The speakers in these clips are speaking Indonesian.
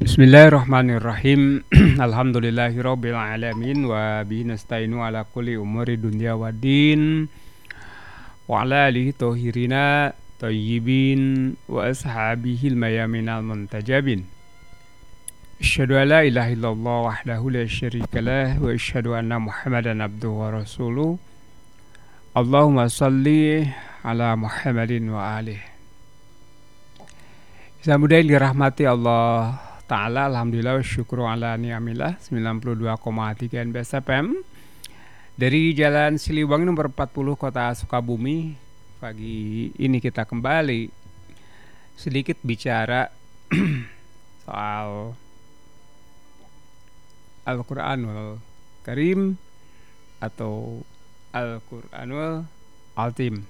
Bismillahirrahmanirrahim. Alhamdulillahirabbil alamin wa bihi nasta'inu ala kulli umuri dunya waddin wa ala alihi thahirina thayyibin wa ashabihil mayaminal muntajabin. Asyhadu an la ilaha illallah wahdahu la syarikalah wa asyhadu anna Muhammadan abduhu wa rasuluh. Allahumma shalli ala Muhammadin wa alihi. Semoga dirahmati Allah Ta'ala, alhamdulillah wa syukru ala ni'amillah. 92,3 NBS FM dari Jalan Siliwangi nomor 40 Kota Sukabumi. Pagi ini kita kembali sedikit bicara soal Al-Quranul Karim atau Al-Quranul Azim.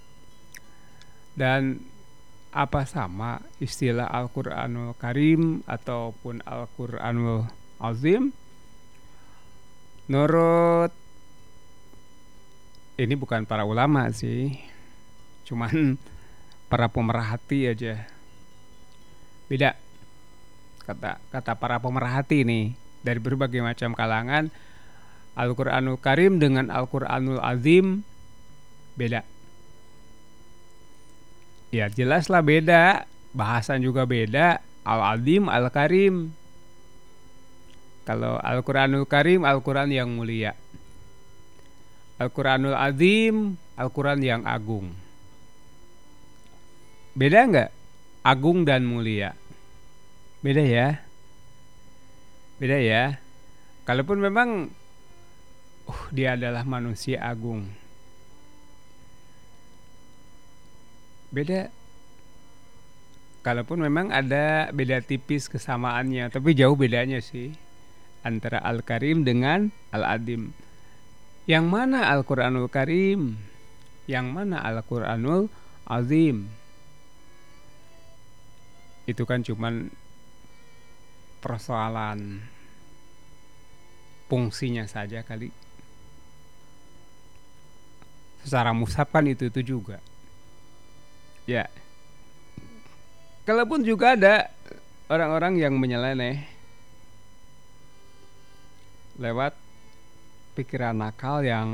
Dan apa sama istilah Al-Quranul Karim ataupun Al-Quranul Azim? Menurut ini bukan para ulama sih, cuman para pemerhati aja. Beda kata para pemerhati nih dari berbagai macam kalangan. Al-Quranul Karim dengan Al-Quranul Azim beda. Ya jelaslah beda, bahasan juga beda. Al-Azim, Al-Karim. Kalau Al-Quranul Karim, Al-Quran yang mulia. Al-Quranul Azim, Al-Quran yang agung. Beda nggak? Agung dan mulia. Beda ya? Beda ya? Kalaupun memang dia adalah manusia agung. Beda. Kalaupun memang ada beda tipis kesamaannya, tapi jauh bedanya sih antara Al-Karim dengan Al-Azim. Yang mana Al-Quranul Karim? Yang mana Al-Quranul Azim? Itu kan cuman persoalan fungsinya saja kali. Secara mushaf kan itu juga. Ya, kalaupun juga ada orang-orang yang menyeleneh lewat pikiran nakal yang